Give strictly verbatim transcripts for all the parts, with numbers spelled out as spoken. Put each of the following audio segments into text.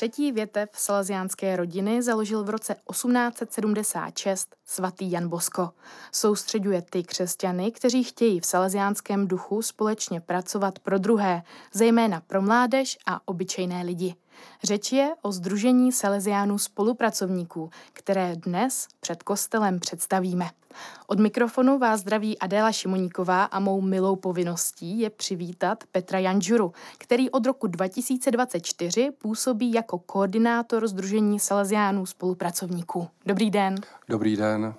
Třetí větev salesiánské rodiny založil v roce osmnáct set sedmdesát šest svatý Jan Bosko. Soustřeďuje ty křesťany, kteří chtějí v salesiánském duchu společně pracovat pro druhé, zejména pro mládež a obyčejné lidi. Řeč je o sdružení salesiánů spolupracovníků, které dnes před kostelem představíme. Od mikrofonu vás zdraví Adéla Šimoníková a mou milou povinností je přivítat Petra Janžuru, který od roku dva tisíce dvacet čtyři působí jako koordinátor sdružení salesiánů spolupracovníků. Dobrý den. Dobrý den.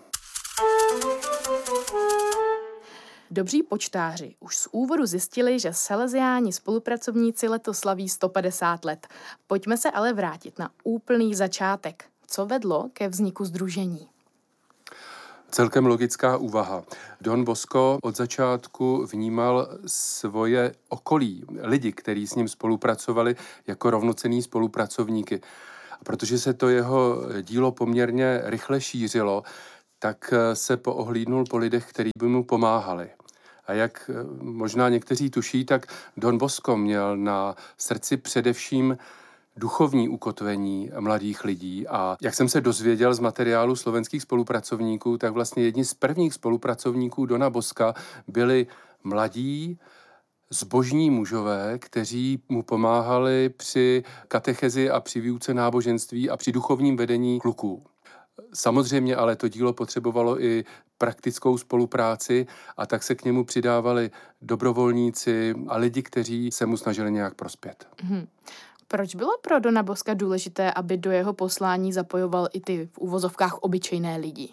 Dobří počtáři už z úvodu zjistili, že salesiáni spolupracovníci letos slaví sto padesát let. Pojďme se ale vrátit na úplný začátek. Co vedlo ke vzniku sdružení? Celkem logická úvaha. Don Bosco od začátku vnímal svoje okolí, lidi, kteří s ním spolupracovali, jako rovnocenní spolupracovníky. A protože se to jeho dílo poměrně rychle šířilo, tak se poohlídnul po lidech, kteří by mu pomáhali. A jak možná někteří tuší, tak Don Bosco měl na srdci především duchovní ukotvení mladých lidí. A jak jsem se dozvěděl z materiálu slovenských spolupracovníků, tak vlastně jedni z prvních spolupracovníků Dona Boska byli mladí, zbožní mužové, kteří mu pomáhali při katechezi a při výuce náboženství a při duchovním vedení kluků. Samozřejmě ale to dílo potřebovalo i praktickou spolupráci a tak se k němu přidávali dobrovolníci a lidi, kteří se mu snažili nějak prospět. Hmm. Proč bylo pro Dona Boska důležité, aby do jeho poslání zapojoval i ty v uvozovkách obyčejné lidi?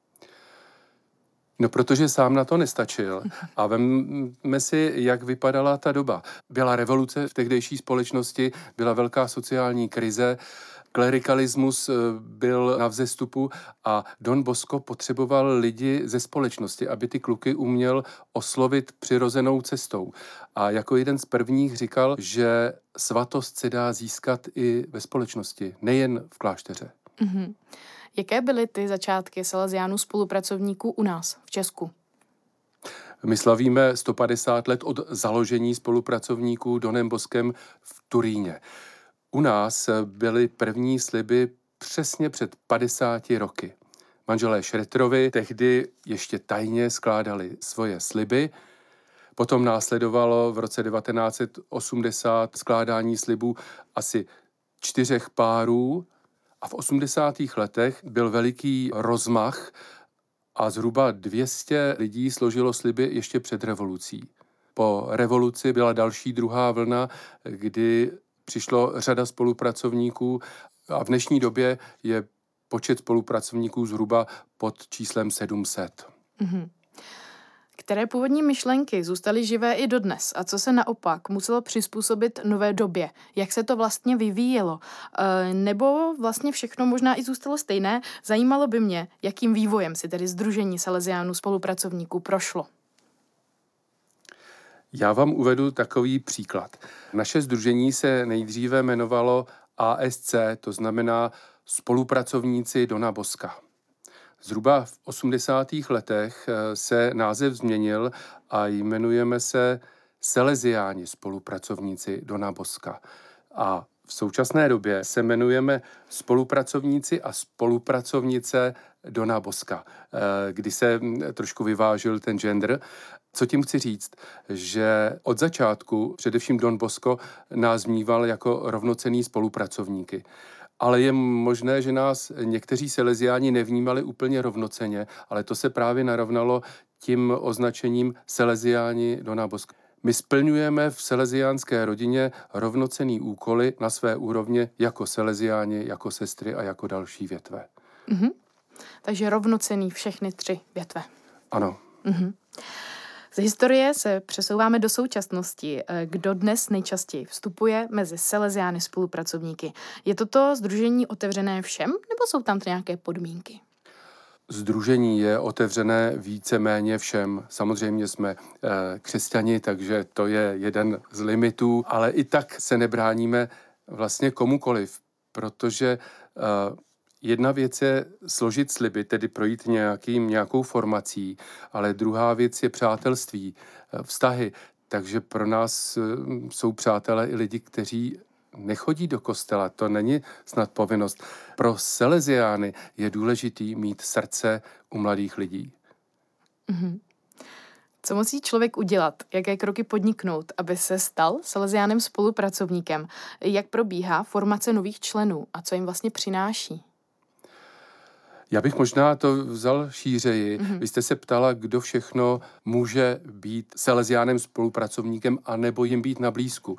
No, protože sám na to nestačil. A vemme si, jak vypadala ta doba. Byla revoluce v tehdejší společnosti, byla velká sociální krize, klerikalismus byl na vzestupu a Don Bosco potřeboval lidi ze společnosti, aby ty kluky uměl oslovit přirozenou cestou. A jako jeden z prvních říkal, že svatost se dá získat i ve společnosti, nejen v klášteře. Mm-hmm. Jaké byly ty začátky salesiánů spolupracovníků u nás v Česku? My slavíme sto padesát let od založení spolupracovníků Donem Boskem v Turíně. U nás byly první sliby přesně před padesáti roky. Manželé Šreterovi tehdy ještě tajně skládali svoje sliby. Potom následovalo v roce devatenáct set osmdesát skládání slibů asi čtyřech párů a v osmdesátých letech byl veliký rozmach a zhruba dvě stě lidí složilo sliby ještě před revolucí. Po revoluci byla další druhá vlna, kdy přišlo řada spolupracovníků a v dnešní době je počet spolupracovníků zhruba pod číslem sedm set. Mm-hmm. Které původní myšlenky zůstaly živé i dodnes a co se naopak muselo přizpůsobit nové době? Jak se to vlastně vyvíjelo? E, nebo vlastně všechno možná i zůstalo stejné? Zajímalo by mě, jakým vývojem si tedy sdružení salesiánů spolupracovníků prošlo. Já vám uvedu takový příklad. Naše sdružení se nejdříve jmenovalo A S C, to znamená Spolupracovníci Dona Boska. Zhruba v osmdesátých letech se název změnil a jmenujeme se Salesiáni Spolupracovníci Dona Boska. A v současné době se jmenujeme Spolupracovníci a spolupracovnice Dona Boska, kdy se trošku vyvážil ten gender. Co tím chci říct? Že od začátku především Don Bosco nás vnímal jako rovnocenný spolupracovníky. Ale je možné, že nás někteří salesiáni nevnímali úplně rovnocenně, ale to se právě narovnalo tím označením Salesiáni Dona Boska. My splňujeme v salesiánské rodině rovnocenný úkoly na své úrovně jako salesiáni, jako sestry a jako další větve. Mm-hmm. Takže rovnocenný všechny tři větve. Ano. Mm-hmm. Z historie se přesouváme do současnosti. Kdo dnes nejčastěji vstupuje mezi salesiány spolupracovníky? Je toto sdružení otevřené všem, nebo jsou tam nějaké podmínky? Sdružení je otevřené víceméně všem. Samozřejmě jsme e, křesťani, takže to je jeden z limitů, ale i tak se nebráníme vlastně komukoliv, protože e, jedna věc je složit sliby, tedy projít nějakým, nějakou formací, ale druhá věc je přátelství, vztahy. Takže pro nás jsou přátelé i lidi, kteří nechodí do kostela, to není snad povinnost. Pro Salesiány je důležitý mít srdce u mladých lidí. Mm-hmm. Co musí člověk udělat? Jaké kroky podniknout, aby se stal Salesiánem spolupracovníkem? Jak probíhá formace nových členů a co jim vlastně přináší? Já bych možná to vzal šířeji. Mm-hmm. Vy jste se ptala, kdo všechno může být Salesiánem spolupracovníkem anebo jim být na blízku.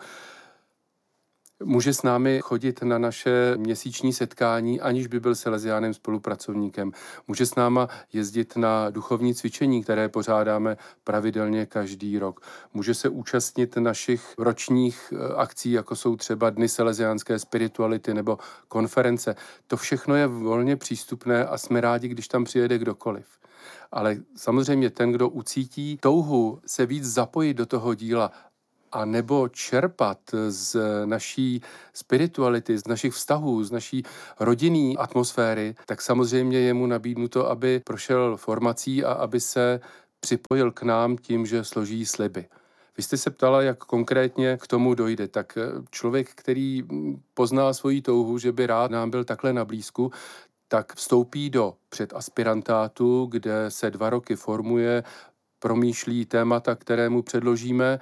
Může s námi chodit na naše měsíční setkání, aniž by byl Salesiánem spolupracovníkem. Může s náma jezdit na duchovní cvičení, které pořádáme pravidelně každý rok. Může se účastnit našich ročních akcí, jako jsou třeba Dny salesiánské spirituality nebo konference. To všechno je volně přístupné a jsme rádi, když tam přijede kdokoliv. Ale samozřejmě ten, kdo ucítí touhu se víc zapojit do toho díla, a nebo čerpat z naší spirituality, z našich vztahů, z naší rodinné atmosféry, tak samozřejmě je mu nabídnuto, aby prošel formací a aby se připojil k nám tím, že složí sliby. Vy jste se ptala, jak konkrétně k tomu dojde. Tak člověk, který pozná svoji touhu, že by rád nám byl takhle na blízku, tak vstoupí do předaspirantátu, kde se dva roky formuje, promýšlí témata, které mu předložíme.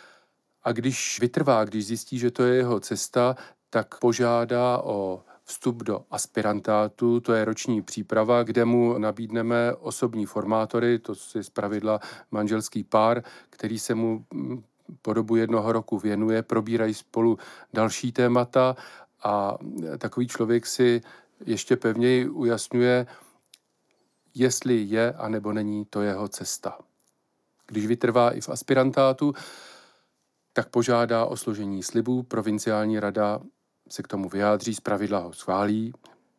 A když vytrvá, když zjistí, že to je jeho cesta, tak požádá o vstup do aspirantátu, to je roční příprava, kde mu nabídneme osobní formátory, to je zpravidla manželský pár, který se mu po dobu jednoho roku věnuje, probírají spolu další témata a takový člověk si ještě pevněji ujasňuje, jestli je anebo není to jeho cesta. Když vytrvá i v aspirantátu, tak požádá o složení slibů, provinciální rada se k tomu vyjádří, zpravidla ho schválí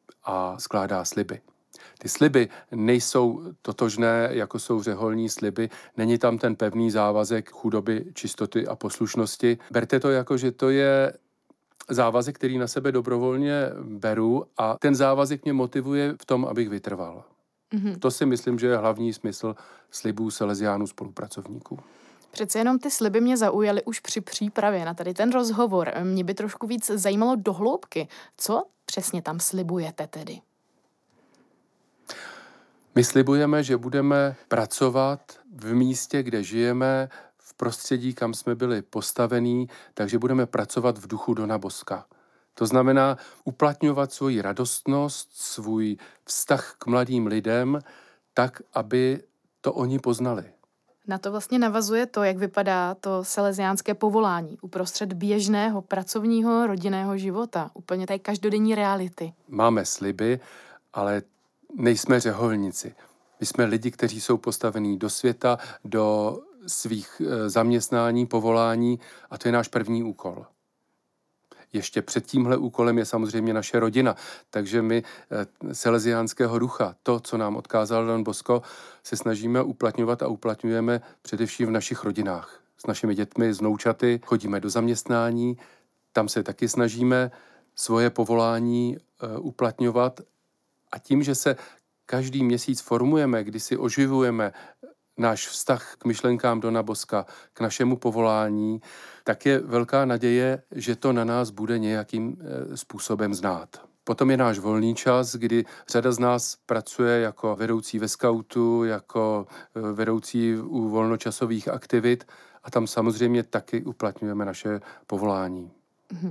a skládá sliby. Ty sliby nejsou totožné, jako jsou řeholní sliby, není tam ten pevný závazek chudoby, čistoty a poslušnosti. Berte to jako, že to je závazek, který na sebe dobrovolně beru a ten závazek mě motivuje v tom, abych vytrval. Mm-hmm. To si myslím, že je hlavní smysl slibů Salesiánů spolupracovníků. Přece jenom ty sliby mě zaujaly už při přípravě na tady ten rozhovor. Mě by trošku víc zajímalo do hloubky. Co přesně tam slibujete tedy? My slibujeme, že budeme pracovat v místě, kde žijeme, v prostředí, kam jsme byli postavení, takže budeme pracovat v duchu Dona Boska. To znamená uplatňovat svoji radostnost, svůj vztah k mladým lidem, tak, aby to oni poznali. Na to vlastně navazuje to, jak vypadá to salesiánské povolání uprostřed běžného pracovního rodinného života, úplně té každodenní reality. Máme sliby, ale nejsme řeholníci. My jsme lidi, kteří jsou postavení do světa, do svých zaměstnání, povolání a to je náš první úkol. Ještě před tímhle úkolem je samozřejmě naše rodina, takže my salesiánského ducha, to, co nám odkázal Don Bosco, se snažíme uplatňovat a uplatňujeme především v našich rodinách. S našimi dětmi, s vnoučaty, chodíme do zaměstnání, tam se taky snažíme svoje povolání uplatňovat a tím, že se každý měsíc formujeme, kdy si oživujeme náš vztah k myšlenkám Dona Boska, k našemu povolání, tak je velká naděje, že to na nás bude nějakým způsobem znát. Potom je náš volný čas, kdy řada z nás pracuje jako vedoucí ve skautu, jako vedoucí u volnočasových aktivit a tam samozřejmě taky uplatňujeme naše povolání. Mm-hmm.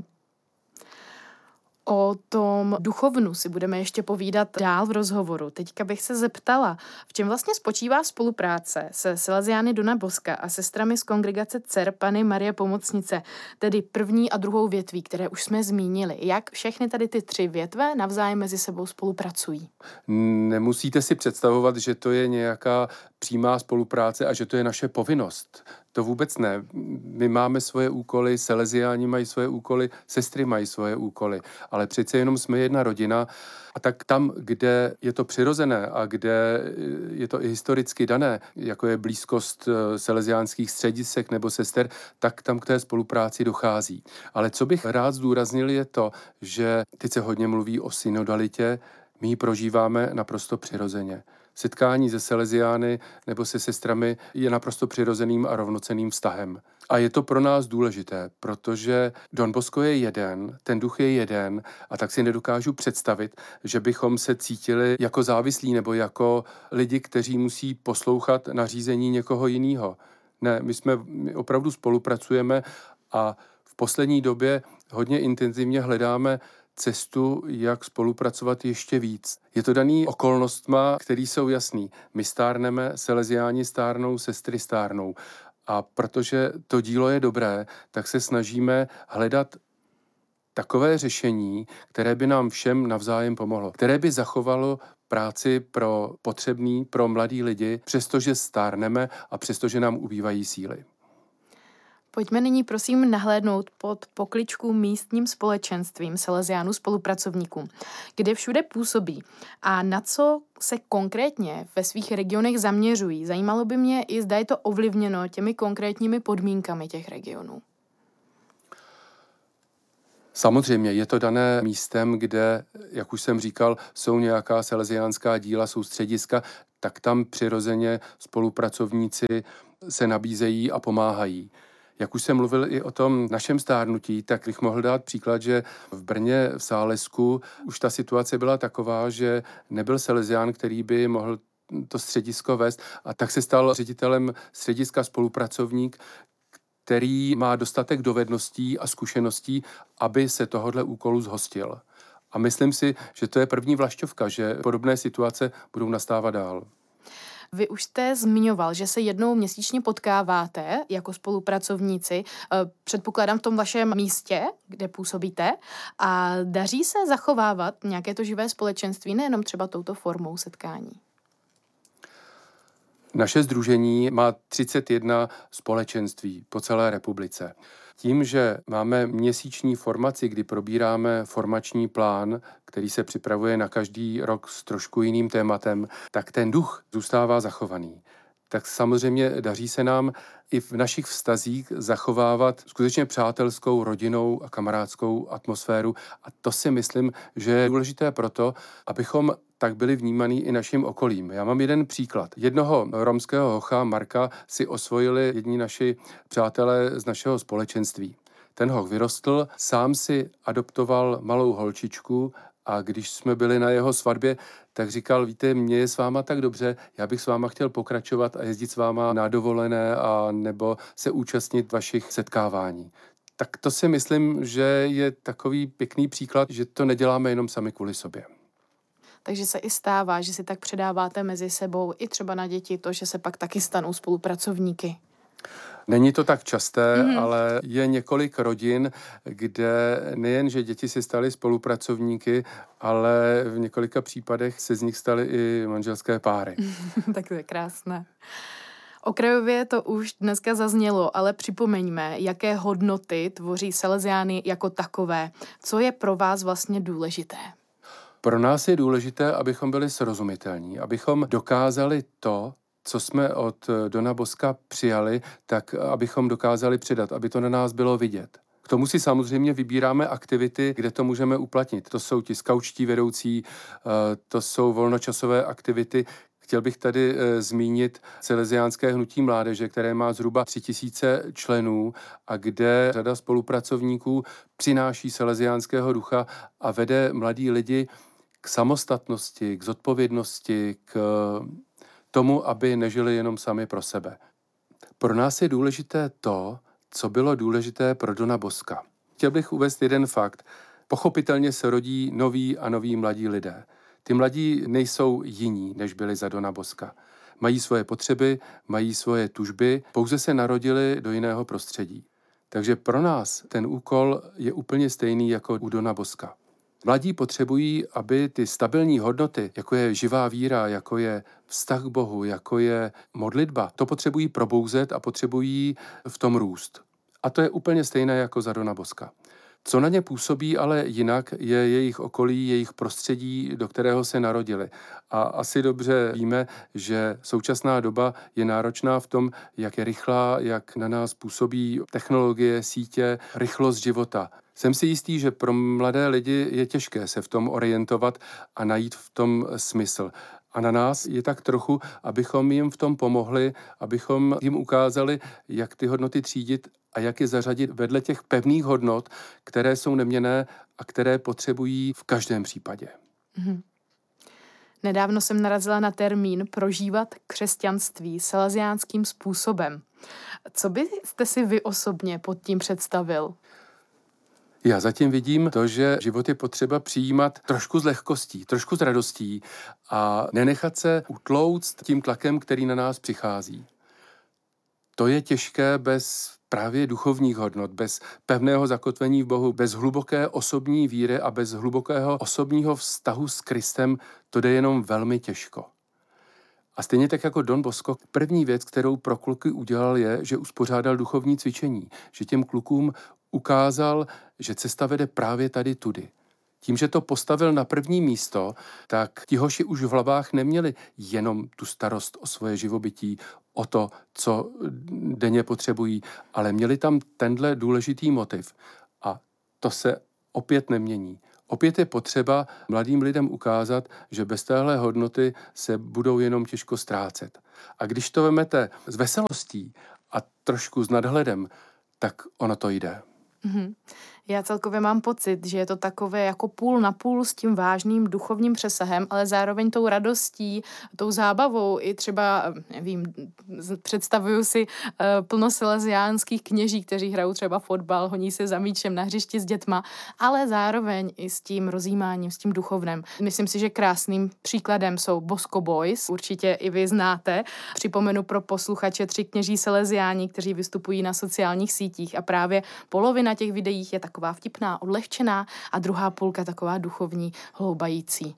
O tom duchovnu si budeme ještě povídat dál v rozhovoru. Teďka bych se zeptala, v čem vlastně spočívá spolupráce se Salesiány Dona Boska a sestrami z kongregace dcer Panny Marie Pomocnice, tedy první a druhou větví, které už jsme zmínili. Jak všechny tady ty tři větve navzájem mezi sebou spolupracují? Nemusíte si představovat, že to je nějaká přímá spolupráce a že to je naše povinnost. To vůbec ne. My máme svoje úkoly, Salesiáni mají svoje úkoly, sestry mají svoje úkoly, ale přece jenom jsme jedna rodina a tak tam, kde je to přirozené a kde je to i historicky dané, jako je blízkost salesiánských středisek nebo sester, tak tam k té spolupráci dochází. Ale co bych rád zdůraznil je to, že teď se hodně mluví o synodalitě, my ji prožíváme naprosto přirozeně. Setkání se Salesiány nebo se sestrami je naprosto přirozeným a rovnocenným vztahem. A je to pro nás důležité, protože Don Bosco je jeden, ten duch je jeden a tak si nedokážu představit, že bychom se cítili jako závislí nebo jako lidi, kteří musí poslouchat nařízení někoho jiného. Ne, my jsme my opravdu spolupracujeme a v poslední době hodně intenzivně hledáme cestu, jak spolupracovat ještě víc. Je to daný okolnostma, které jsou jasný. My stárneme, Salesiáni stárnou, sestry stárnou. A protože to dílo je dobré, tak se snažíme hledat takové řešení, které by nám všem navzájem pomohlo, které by zachovalo práci pro potřebný, pro mladý lidi, přestože stárneme a přestože nám ubývají síly. Pojďme nyní prosím nahlédnout pod pokličku místním společenstvím Salesiánů spolupracovníků, kde všude působí a na co se konkrétně ve svých regionech zaměřují. Zajímalo by mě i, zda je to ovlivněno těmi konkrétními podmínkami těch regionů. Samozřejmě je to dané místem, kde, jak už jsem říkal, jsou nějaká salesiánská díla, jsou střediska, tak tam přirozeně spolupracovníci se nabízejí a pomáhají. Jak už jsem mluvil i o tom našem stárnutí, tak bych mohl dát příklad, že v Brně v Sálesku už ta situace byla taková, že nebyl salesián, který by mohl to středisko vést, a tak se stal ředitelem střediska spolupracovník, který má dostatek dovedností a zkušeností, aby se tohodle úkolu zhostil. A myslím si, že to je první vlašťovka, že podobné situace budou nastávat dál. Vy už jste zmiňoval, že se jednou měsíčně potkáváte jako spolupracovníci, předpokládám v tom vašem místě, kde působíte, a daří se zachovávat nějaké to živé společenství, nejenom třeba touto formou setkání? Naše sdružení má třicet jedna společenství po celé republice. Tím, že máme měsíční formaci, kdy probíráme formační plán, který se připravuje na každý rok s trošku jiným tématem, tak ten duch zůstává zachovaný. Tak samozřejmě daří se nám i v našich vztazích zachovávat skutečně přátelskou, rodinnou a kamarádskou atmosféru. A to si myslím, že je důležité proto, abychom tak byli vnímaný i naším okolím. Já mám jeden příklad. Jednoho romského hocha, Marka, si osvojili jedni naši přátelé z našeho společenství. Ten hoch vyrostl, sám si adoptoval malou holčičku a když jsme byli na jeho svatbě, tak říkal, víte, mně je s váma tak dobře, já bych s váma chtěl pokračovat a jezdit s váma na dovolené a nebo se účastnit vašich setkávání. Tak to si myslím, že je takový pěkný příklad, že to neděláme jenom sami kvůli sobě. Takže se i stává, že si tak předáváte mezi sebou i třeba na děti to, že se pak taky stanou spolupracovníky. Není to tak časté, mm. ale je několik rodin, kde nejen, že děti si staly spolupracovníky, ale v několika případech se z nich staly i manželské páry. Tak to je krásné. Okrajově to už dneska zaznělo, ale připomeňme, jaké hodnoty tvoří Salesiány jako takové. Co je pro vás vlastně důležité? Pro nás je důležité, abychom byli srozumitelní, abychom dokázali to, co jsme od Dona Bosca přijali, tak abychom dokázali předat, aby to na nás bylo vidět. K tomu si samozřejmě vybíráme aktivity, kde to můžeme uplatnit. To jsou ti skaučtí vedoucí, to jsou volnočasové aktivity. Chtěl bych tady e, zmínit Salesiánské hnutí mládeže, které má zhruba tři tisíce členů a kde řada spolupracovníků přináší salesiánského ducha a vede mladí lidi k samostatnosti, k zodpovědnosti, k tomu, aby nežili jenom sami pro sebe. Pro nás je důležité to, co bylo důležité pro Dona Bosca. Chtěl bych uvést jeden fakt. Pochopitelně se rodí noví a noví mladí lidé. Ty mladí nejsou jiní, než byli za Dona Bosca. Mají svoje potřeby, mají svoje tužby, pouze se narodili do jiného prostředí. Takže pro nás ten úkol je úplně stejný jako u Dona Bosca. Mladí potřebují, aby ty stabilní hodnoty, jako je živá víra, jako je vztah k Bohu, jako je modlitba, to potřebují probouzet a potřebují v tom růst. A to je úplně stejné jako za Dona Bosca. Co na ně působí ale jinak, je jejich okolí, jejich prostředí, do kterého se narodili. A asi dobře víme, že současná doba je náročná v tom, jak je rychlá, jak na nás působí technologie, sítě, rychlost života. Jsem si jistý, že pro mladé lidi je těžké se v tom orientovat a najít v tom smysl. A na nás je tak trochu, abychom jim v tom pomohli, abychom jim ukázali, jak ty hodnoty třídit a jak je zařadit vedle těch pevných hodnot, které jsou neměnné a které potřebují v každém případě. Mm-hmm. Nedávno jsem narazila na termín prožívat křesťanství salesiánským způsobem. Co byste si vy osobně pod tím představil? Já zatím vidím to, že život je potřeba přijímat trošku s lehkostí, trošku s radostí a nenechat se utlouct tím tlakem, který na nás přichází. To je těžké bez právě duchovních hodnot, bez pevného zakotvení v Bohu, bez hluboké osobní víry a bez hlubokého osobního vztahu s Kristem, to jde jenom velmi těžko. A stejně tak jako Don Bosco, první věc, kterou pro kluky udělal, je, že uspořádal duchovní cvičení, že těm klukům ukázal, že cesta vede právě tady tudy. Tím, že to postavil na první místo, tak ti hoši už v hlavách neměli jenom tu starost o svoje živobytí, o to, co denně potřebují, ale měli tam tenhle důležitý motiv. A to se opět nemění. Opět je potřeba mladým lidem ukázat, že bez téhle hodnoty se budou jenom těžko ztrácet. A když to vemete s veselostí a trošku s nadhledem, tak ono to jde. Mm-hmm. Já celkově mám pocit, že je to takové jako půl na půl s tím vážným duchovním přesahem, ale zároveň tou radostí, tou zábavou i třeba, nevím, představuju si uh, plno salesiánských kněží, kteří hrajou třeba fotbal, honí se za míčem na hřišti s dětma, ale zároveň i s tím rozjímáním, s tím duchovnem. Myslím si, že krásným příkladem jsou Bosco Boys, určitě i vy znáte. Připomenu pro posluchače tři kněží salesiáni, kteří vystupují na sociálních sítích a právě polovina těch videích je taková vtipná, odlehčená a druhá půlka taková duchovní, hloubající.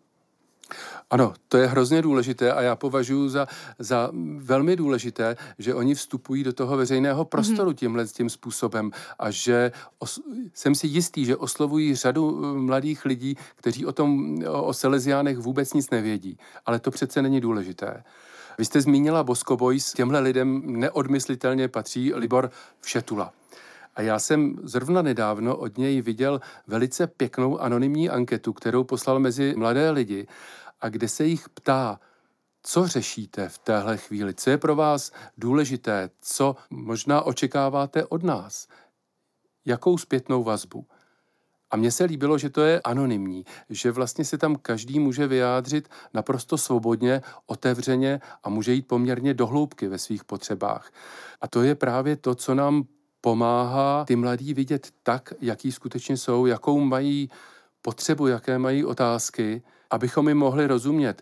Ano, to je hrozně důležité a já považuji za, za velmi důležité, že oni vstupují do toho veřejného prostoru tímhle tím způsobem a že os, jsem si jistý, že oslovují řadu mladých lidí, kteří o tom, o salesiánech vůbec nic nevědí. Ale to přece není důležité. Vy jste zmínila Bosco Boys, těmhle lidem neodmyslitelně patří Libor Všetula. A já jsem zrovna nedávno od něj viděl velice pěknou anonymní anketu, kterou poslal mezi mladé lidi a kde se jich ptá, co řešíte v téhle chvíli, co je pro vás důležité, co možná očekáváte od nás, jakou zpětnou vazbu. A mně se líbilo, že to je anonymní, že vlastně se tam každý může vyjádřit naprosto svobodně, otevřeně a může jít poměrně do hloubky ve svých potřebách. A to je právě to, co nám pomáhá ty mladí vidět tak, jaký skutečně jsou, jakou mají potřebu, jaké mají otázky, abychom jim mohli rozumět.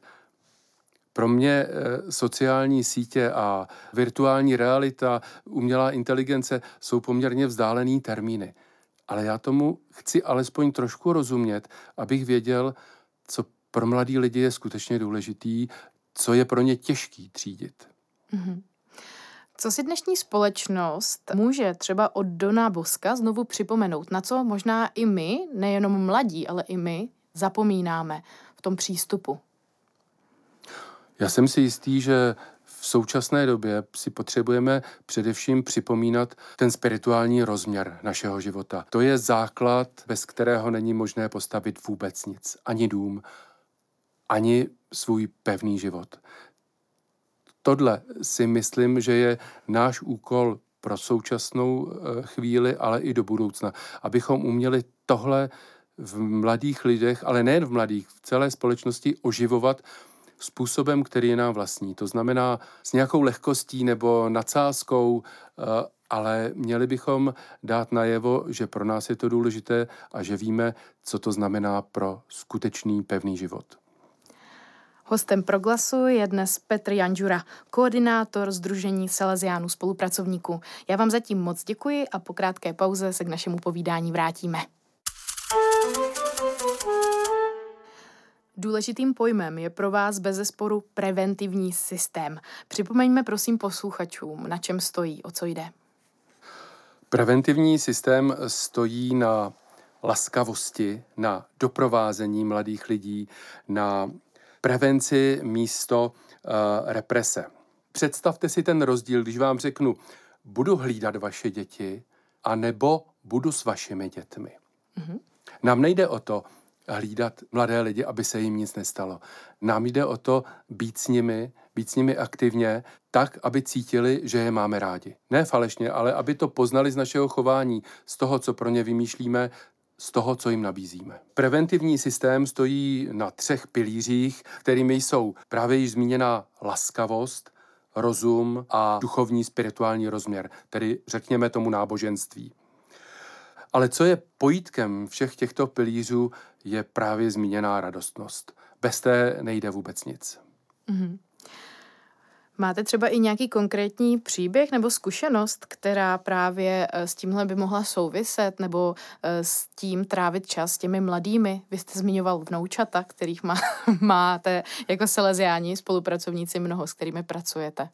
Pro mě e, sociální sítě a virtuální realita, umělá inteligence jsou poměrně vzdálený termíny. Ale já tomu chci alespoň trošku rozumět, abych věděl, co pro mladí lidi je skutečně důležitý, co je pro ně těžký třídit. Mm-hmm. Co si dnešní společnost může třeba od Dona Bosca znovu připomenout, na co možná i my, nejenom mladí, ale i my, zapomínáme v tom přístupu? Já jsem si jistý, že v současné době si potřebujeme především připomínat ten spirituální rozměr našeho života. To je základ, bez kterého není možné postavit vůbec nic. Ani dům, ani svůj pevný život. Tohle si myslím, že je náš úkol pro současnou chvíli, ale i do budoucna. Abychom uměli tohle v mladých lidech, ale nejen v mladých, v celé společnosti oživovat způsobem, který je nám vlastní. To znamená s nějakou lehkostí nebo nadsázkou, ale měli bychom dát najevo, že pro nás je to důležité a že víme, co to znamená pro skutečný pevný život. Hostem Proglasu je dnes Petr Janžura, koordinátor Sdružení salesiánů spolupracovníků. Já vám zatím moc děkuji a po krátké pauze se k našemu povídání vrátíme. Důležitým pojmem je pro vás bezesporu preventivní systém. Připomeňme prosím posluchačům, na čem stojí, o co jde. Preventivní systém stojí na laskavosti, na doprovázení mladých lidí, na prevenci místo uh, represe. Představte si ten rozdíl, když vám řeknu, budu hlídat vaše děti, anebo budu s vašimi dětmi. Mm-hmm. Nám nejde o to, hlídat mladé lidi, aby se jim nic nestalo. Nám jde o to být s nimi, být s nimi aktivně, tak, aby cítili, že je máme rádi. Ne falešně, ale aby to poznali z našeho chování, z toho, co pro ně vymýšlíme, z toho, co jim nabízíme. Preventivní systém stojí na třech pilířích, kterými jsou právě již zmíněná laskavost, rozum a duchovní spirituální rozměr, tedy řekněme tomu náboženství. Ale co je pojítkem všech těchto pilířů, je právě zmíněná radostnost. Bez té nejde vůbec nic. Mm-hmm. Máte třeba i nějaký konkrétní příběh nebo zkušenost, která právě s tímhle by mohla souviset, nebo s tím trávit čas s těmi mladými? Vy jste zmiňoval vnoučata, kterých má, máte jako saleziáni, spolupracovníci mnoho, s kterými pracujete.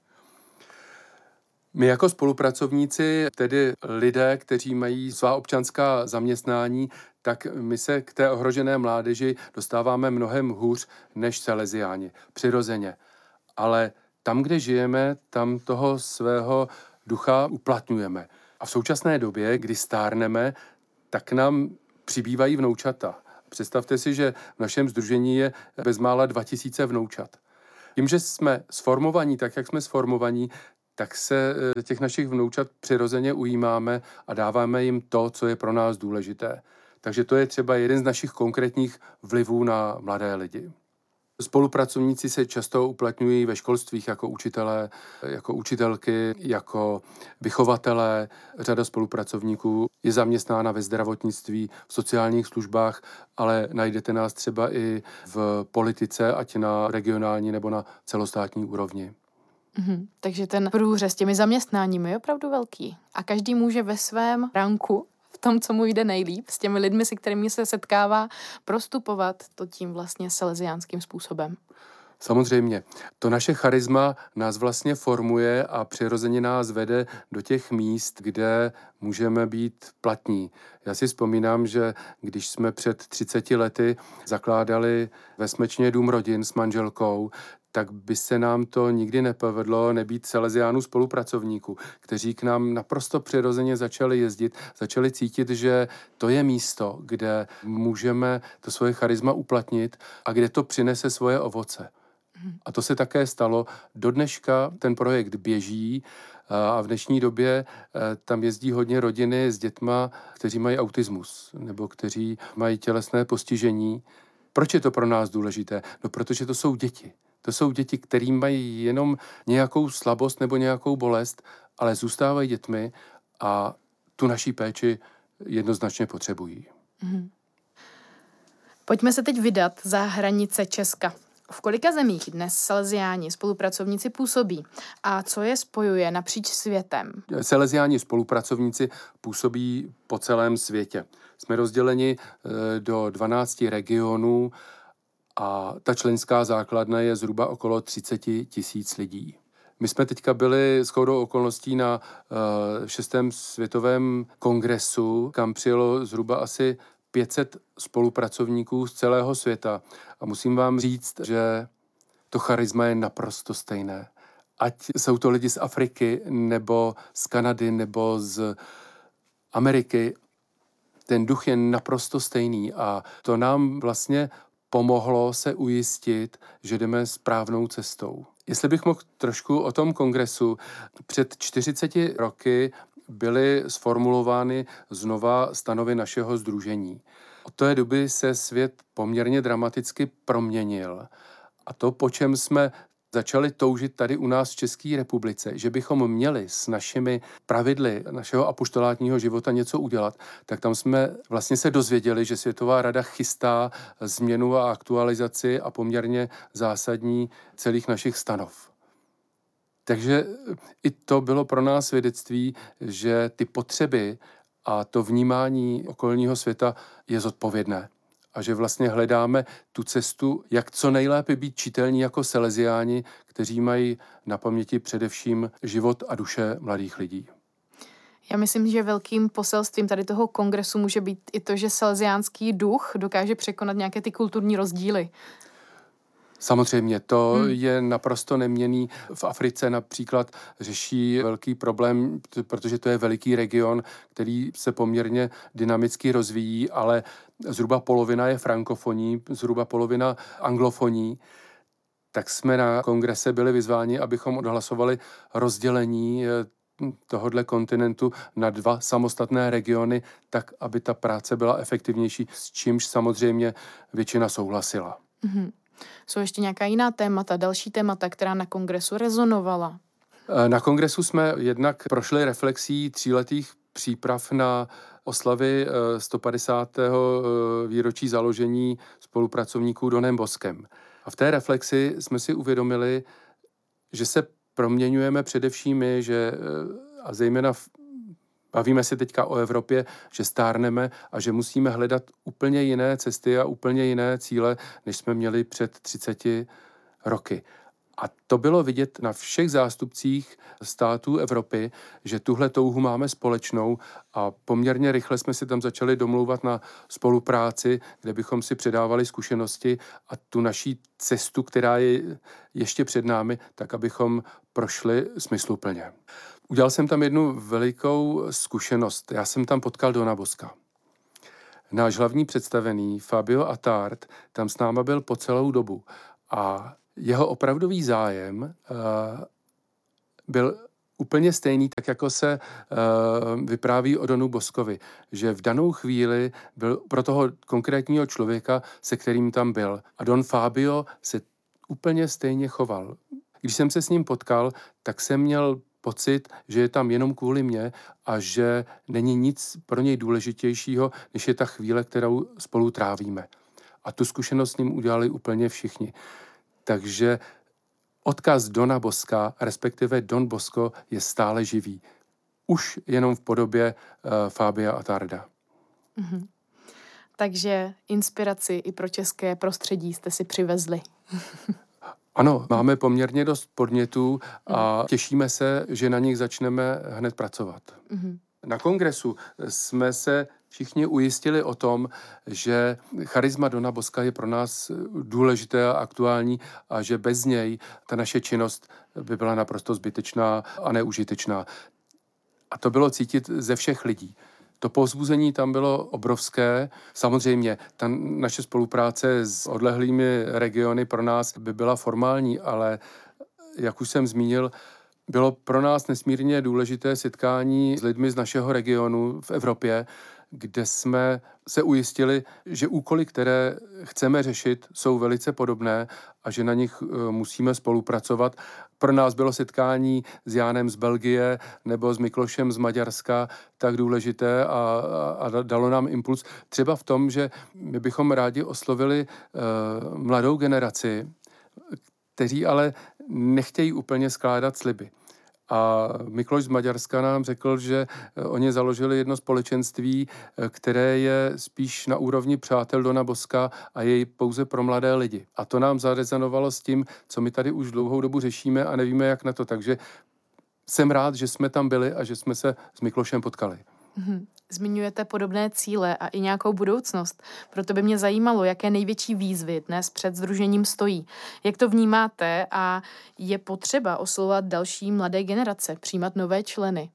My jako spolupracovníci, tedy lidé, kteří mají svá občanská zaměstnání, tak my se k té ohrožené mládeži dostáváme mnohem hůř než saleziáni, přirozeně. Ale tam, kde žijeme, tam toho svého ducha uplatňujeme. A v současné době, kdy stárneme, tak nám přibývají vnoučata. Představte si, že v našem sdružení je bezmála dva tisíce vnoučat. Tím, že jsme sformovaní tak, jak jsme sformovaní, tak se těch našich vnoučat přirozeně ujímáme a dáváme jim to, co je pro nás důležité. Takže to je třeba jeden z našich konkrétních vlivů na mladé lidi. Spolupracovníci se často uplatňují ve školstvích jako učitelé, jako učitelky, jako vychovatelé. Řada spolupracovníků je zaměstnána ve zdravotnictví, v sociálních službách, ale najdete nás třeba i v politice, ať na regionální nebo na celostátní úrovni. Mhm, takže ten průřez těmi zaměstnáními je opravdu velký. A každý může ve svém ranku, v tom, co mu jde nejlíp, s těmi lidmi, se kterými se setkává, prostupovat to tím vlastně saleziánským způsobem. Samozřejmě. To naše charisma nás vlastně formuje a přirozeně nás vede do těch míst, kde můžeme být platní. Já si vzpomínám, že když jsme před třiceti lety zakládali ve Smečně dům rodin s manželkou, tak by se nám to nikdy nepovedlo nebýt saleziánů spolupracovníků, kteří k nám naprosto přirozeně začali jezdit, začali cítit, že to je místo, kde můžeme to svoje charisma uplatnit a kde to přinese svoje ovoce. A to se také stalo. Do dneška ten projekt běží a v dnešní době tam jezdí hodně rodiny s dětma, kteří mají autismus nebo kteří mají tělesné postižení. Proč je to pro nás důležité? No, protože to jsou děti. To jsou děti, které mají jenom nějakou slabost nebo nějakou bolest, ale zůstávají dětmi a tu naší péči jednoznačně potřebují. Mhm. Pojďme se teď vydat za hranice Česka. V kolika zemích dnes saleziáni spolupracovníci působí a co je spojuje napříč světem? Saleziáni spolupracovníci působí po celém světě. Jsme rozděleni do dvanácti regionů a ta členská základna je zhruba okolo třicet tisíc lidí. My jsme teďka byli shodou okolností na uh, šestém světovém kongresu, kam přijelo zhruba asi pět set spolupracovníků z celého světa. A musím vám říct, že to charisma je naprosto stejné. Ať jsou to lidi z Afriky, nebo z Kanady, nebo z Ameriky, ten duch je naprosto stejný a to nám vlastně pomohlo se ujistit, že jdeme správnou cestou. Jestli bych mohl trošku o tom kongresu, před čtyřiceti roky byly sformulovány znova stanovy našeho sdružení. Od té doby se svět poměrně dramaticky proměnil. A to, po čem jsme začali toužit tady u nás v České republice, že bychom měli s našimi pravidly našeho apoštolátního života něco udělat, tak tam jsme vlastně se dozvěděli, že Světová rada chystá změnu a aktualizaci a poměrně zásadní celých našich stanov. Takže i to bylo pro nás svědectví, že ty potřeby a to vnímání okolního světa je zodpovědné. A že vlastně hledáme tu cestu, jak co nejlépe být čitelní jako saleziáni, kteří mají na paměti především život a duše mladých lidí. Já myslím, že velkým poselstvím tady toho kongresu může být i to, že saleziánský duch dokáže překonat nějaké ty kulturní rozdíly. Samozřejmě, to Hmm. je naprosto neměnný. V Africe například řeší velký problém, protože to je veliký region, který se poměrně dynamicky rozvíjí, ale zhruba polovina je frankofoní, zhruba polovina anglofoní. Tak jsme na kongrese byli vyzváni, abychom odhlasovali rozdělení tohodle kontinentu na dva samostatné regiony, tak, aby ta práce byla efektivnější, s čímž samozřejmě většina souhlasila. Mm-hmm. Jsou ještě nějaká jiná témata, další témata, která na kongresu rezonovala? Na kongresu jsme jednak prošli reflexí tříletých příprav na oslavy sto padesátého výročí založení spolupracovníků Donem Boskem. A v té reflexi jsme si uvědomili, že se proměňujeme především my, že, a zejména v, bavíme se teďka o Evropě, že stárneme a že musíme hledat úplně jiné cesty a úplně jiné cíle, než jsme měli před třiceti roky. A to bylo vidět na všech zástupcích států Evropy, že tuhle touhu máme společnou a poměrně rychle jsme si tam začali domlouvat na spolupráci, kde bychom si předávali zkušenosti a tu naší cestu, která je ještě před námi, tak abychom prošli smysluplně. Udělal jsem tam jednu velikou zkušenost. Já jsem tam potkal Dona Boska. Náš hlavní představený Fabio Attard tam s náma byl po celou dobu a jeho opravdový zájem uh, byl úplně stejný, tak jako se uh, vypráví o Donu Boskovi, že v danou chvíli byl pro toho konkrétního člověka, se kterým tam byl. A Don Fabio se úplně stejně choval. Když jsem se s ním potkal, tak jsem měl pocit, že je tam jenom kvůli mně a že není nic pro něj důležitějšího, než je ta chvíle, kterou spolu trávíme. A tu zkušenost s ním udělali úplně všichni. Takže odkaz Dona Boska, respektive Don Bosco, je stále živý. Už jenom v podobě uh, Fabia Attarda. Mm-hmm. Takže inspiraci i pro české prostředí jste si přivezli. Ano, máme poměrně dost podnětů a těšíme se, že na nich začneme hned pracovat. Mm-hmm. Na kongresu jsme se všichni ujistili o tom, že charisma Dona Boska je pro nás důležité a aktuální a že bez něj ta naše činnost by byla naprosto zbytečná a neužitečná. A to bylo cítit ze všech lidí. To povzbuzení tam bylo obrovské. Samozřejmě, ta naše spolupráce s odlehlými regiony pro nás by byla formální, ale jak už jsem zmínil, bylo pro nás nesmírně důležité setkání s lidmi z našeho regionu v Evropě, kde jsme se ujistili, že úkoly, které chceme řešit, jsou velice podobné a že na nich musíme spolupracovat. Pro nás bylo setkání s Jánem z Belgie nebo s Miklošem z Maďarska tak důležité a, a, a dalo nám impuls třeba v tom, že my bychom rádi oslovili uh, mladou generaci, kteří ale nechtějí úplně skládat sliby. A Mikloš z Maďarska nám řekl, že oni založili jedno společenství, které je spíš na úrovni přátel Dona Boska a je pouze pro mladé lidi. A to nám zarezonovalo s tím, co my tady už dlouhou dobu řešíme a nevíme, jak na to. Takže jsem rád, že jsme tam byli a že jsme se s Miklošem potkali. Mm-hmm. Zmiňujete podobné cíle a i nějakou budoucnost. Proto by mě zajímalo, jaké největší výzvy dnes před sdružením stojí. Jak to vnímáte a je potřeba oslovovat další mladé generace, přijímat nové členy?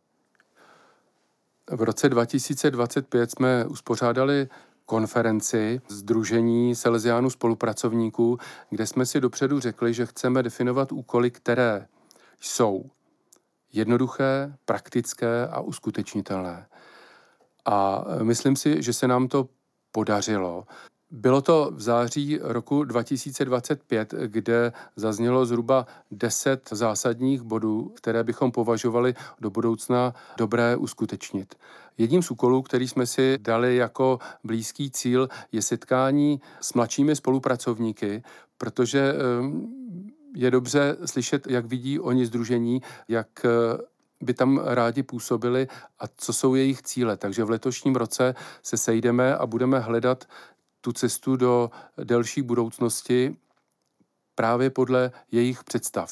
V roce dva tisíce dvacet pět jsme uspořádali konferenci Sdružení Salesiánů spolupracovníků, kde jsme si dopředu řekli, že chceme definovat úkoly, které jsou jednoduché, praktické a uskutečnitelné. A myslím si, že se nám to podařilo. Bylo to v září roku dva tisíce dvacet pět, kde zaznělo zhruba deset zásadních bodů, které bychom považovali do budoucna dobré uskutečnit. Jedním z úkolů, který jsme si dali jako blízký cíl, je setkání s mladšími spolupracovníky, protože je dobře slyšet, jak vidí oni sdružení, jak by tam rádi působili a co jsou jejich cíle. Takže v letošním roce se sejdeme a budeme hledat tu cestu do delší budoucnosti právě podle jejich představ.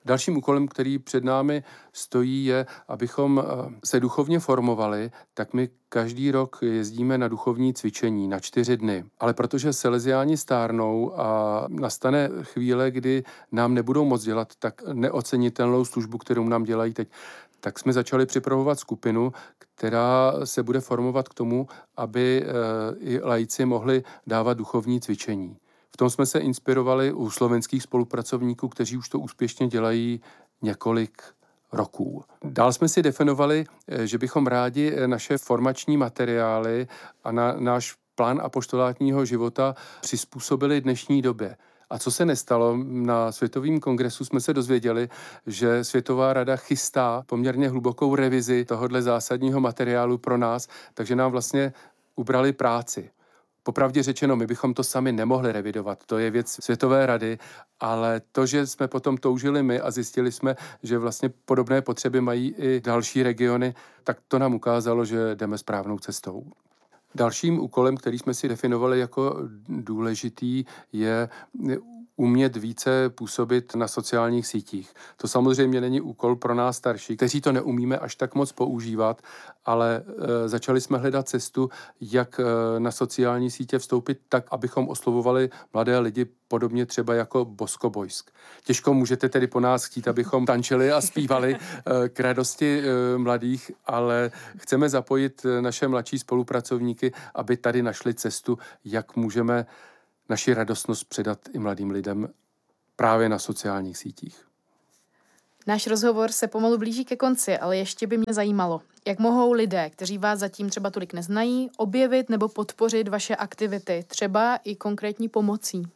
Dalším úkolem, který před námi stojí, je, abychom se duchovně formovali, tak my každý rok jezdíme na duchovní cvičení na čtyři dny. Ale protože Salesiáni stárnou a nastane chvíle, kdy nám nebudou moc dělat tak neocenitelnou službu, kterou nám dělají teď, tak jsme začali připravovat skupinu, která se bude formovat k tomu, aby i laici mohli dávat duchovní cvičení. V tom jsme se inspirovali u slovenských spolupracovníků, kteří už to úspěšně dělají několik roků. Dál jsme si definovali, že bychom rádi naše formační materiály a na, náš plán apoštolátního života přizpůsobili dnešní době. A co se nestalo, na Světovém kongresu jsme se dozvěděli, že Světová rada chystá poměrně hlubokou revizi tohohle zásadního materiálu pro nás, takže nám vlastně ubrali práci. Popravdě řečeno, my bychom to sami nemohli revidovat, to je věc Světové rady, ale to, že jsme potom toužili my a zjistili jsme, že vlastně podobné potřeby mají i další regiony, tak to nám ukázalo, že jdeme správnou cestou. Dalším úkolem, který jsme si definovali jako důležitý, je umět více působit na sociálních sítích. To samozřejmě není úkol pro nás starší, kteří to neumíme až tak moc používat, ale e, začali jsme hledat cestu, jak e, na sociální sítě vstoupit tak, abychom oslovovali mladé lidi podobně třeba jako Bosko Bojsk. Těžko můžete tedy po nás chtít, abychom tančili a zpívali e, k radosti e, mladých, ale chceme zapojit naše mladší spolupracovníky, aby tady našli cestu, jak můžeme naši radostnost předat i mladým lidem právě na sociálních sítích. Náš rozhovor se pomalu blíží ke konci, ale ještě by mě zajímalo, jak mohou lidé, kteří vás zatím třeba tolik neznají, objevit nebo podpořit vaše aktivity, třeba i konkrétní pomocí.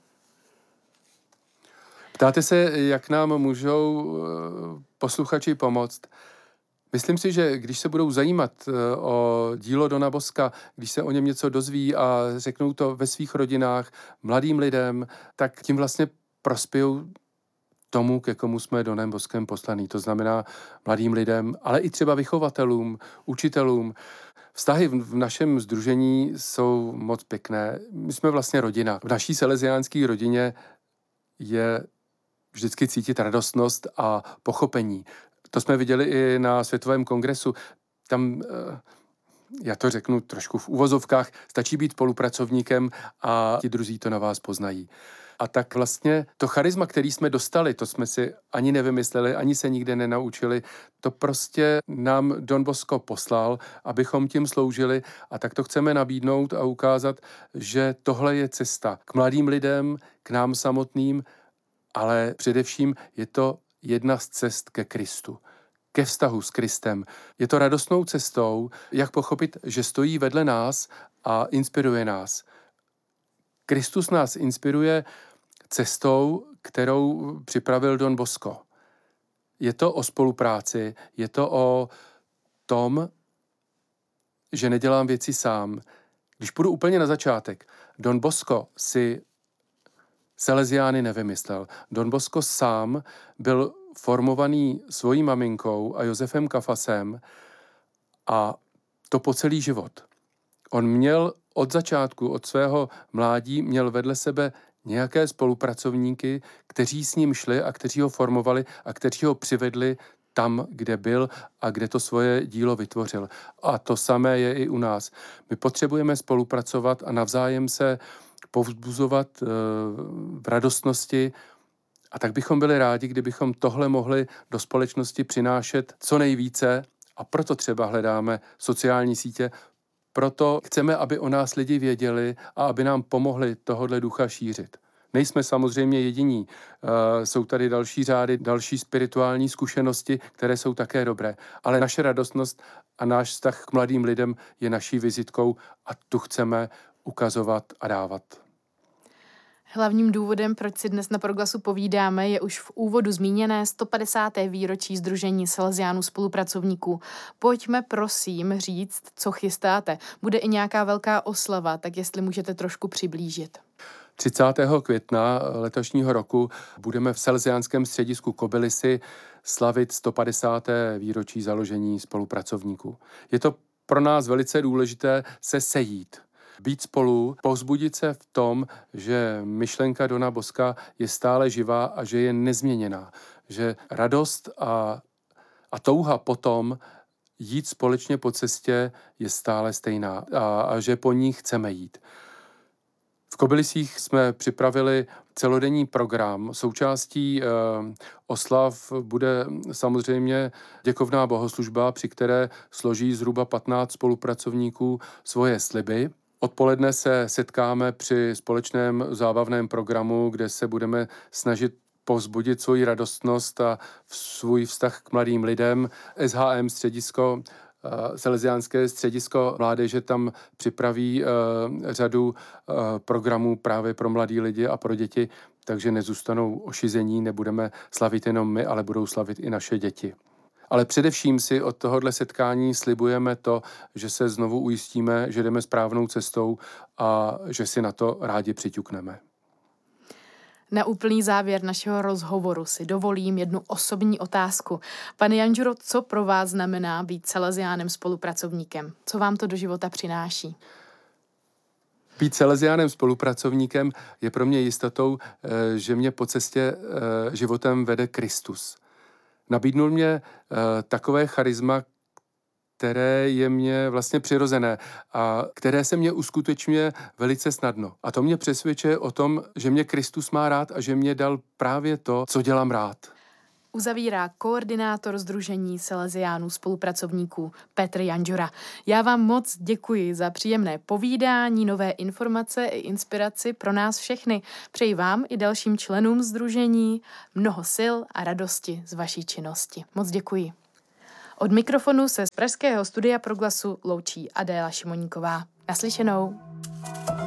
Ptáte se, jak nám můžou posluchači pomoct? Myslím si, že když se budou zajímat o dílo Dona Boska, když se o něm něco dozví a řeknou to ve svých rodinách mladým lidem, tak tím vlastně prospějou tomu, ke komu jsme Donem Boskem poslaní. To znamená mladým lidem, ale i třeba vychovatelům, učitelům. Vztahy v našem sdružení jsou moc pěkné. My jsme vlastně rodina. V naší salesiánské rodině je vždycky cítit radostnost a pochopení. To jsme viděli i na Světovém kongresu. Tam, já to řeknu trošku v uvozovkách, stačí být spolupracovníkem a ti druzí to na vás poznají. A tak vlastně to charisma, který jsme dostali, to jsme si ani nevymysleli, ani se nikde nenaučili, to prostě nám Don Bosco poslal, abychom tím sloužili, a tak to chceme nabídnout a ukázat, že tohle je cesta k mladým lidem, k nám samotným, ale především je to jedna z cest ke Kristu, ke vztahu s Kristem. Je to radostnou cestou, jak pochopit, že stojí vedle nás a inspiruje nás. Kristus nás inspiruje cestou, kterou připravil Don Bosco. Je to o spolupráci, je to o tom, že nedělám věci sám. Když půjdu úplně na začátek, Don Bosco si Salesiány nevymyslel. Don Bosco sám byl formovaný svojí maminkou a Josefem Kafasem a to po celý život. On měl od začátku, od svého mládí, měl vedle sebe nějaké spolupracovníky, kteří s ním šli a kteří ho formovali a kteří ho přivedli tam, kde byl a kde to svoje dílo vytvořil. A to samé je i u nás. My potřebujeme spolupracovat a navzájem se povzbuzovat v radostnosti, a tak bychom byli rádi, kdybychom tohle mohli do společnosti přinášet co nejvíce, a proto třeba hledáme sociální sítě, proto chceme, aby o nás lidi věděli a aby nám pomohli tohodle ducha šířit. Nejsme samozřejmě jediní. Jsou tady další řády, další spirituální zkušenosti, které jsou také dobré. Ale naše radostnost a náš vztah k mladým lidem je naší vizitkou a tu chceme ukazovat a dávat. Hlavním důvodem, proč si dnes na Proglasu povídáme, je už v úvodu zmíněné sto padesáté výročí Sdružení Salesiánů spolupracovníků. Pojďme prosím říct, co chystáte. Bude i nějaká velká oslava, tak jestli můžete trošku přiblížit. třicátého května letošního roku budeme v Salesiánském středisku Kobylisy slavit sto padesáté výročí založení spolupracovníků. Je to pro nás velice důležité se sejít, být spolu, povzbudit se v tom, že myšlenka Dona Boska je stále živá a že je nezměněná. že radost a, a touha potom jít společně po cestě je stále stejná a, a že po ní chceme jít. V Kobylisích jsme připravili celodenní program. Součástí e, oslav bude samozřejmě děkovná bohoslužba, při které složí zhruba patnáct spolupracovníků svoje sliby. Odpoledne se setkáme při společném zábavném programu, kde se budeme snažit povzbudit svoji radostnost a svůj vztah k mladým lidem. S H M středisko, Salesiánské středisko mládeže tam připraví uh, řadu uh, programů právě pro mladý lidi a pro děti, takže nezůstanou ošizení, nebudeme slavit jenom my, ale budou slavit i naše děti. Ale především si od tohohle setkání slibujeme to, že se znovu ujistíme, že jdeme správnou cestou a že si na to rádi přiťukneme. Na úplný závěr našeho rozhovoru si dovolím jednu osobní otázku. Pane Janžuro, co pro vás znamená být Salesiánem spolupracovníkem? Co vám to do života přináší? Být Salesiánem spolupracovníkem je pro mě jistotou, že mě po cestě životem vede Kristus. Nabídnul mě takové charisma, které je mně vlastně přirozené a které se mě uskutečňuje velice snadno. A to mě přesvědčuje o tom, že mě Kristus má rád a že mě dal právě to, co dělám rád. Uzavírá koordinátor Sdružení Salesiánů spolupracovníků Petr Janžura. Já vám moc děkuji za příjemné povídání, nové informace i inspiraci pro nás všechny. Přeji vám i dalším členům sdružení mnoho sil a radosti z vaší činnosti. Moc děkuji. Od mikrofonu se z pražského studia Proglasu loučí Adéla Šimoníková. Naslyšenou.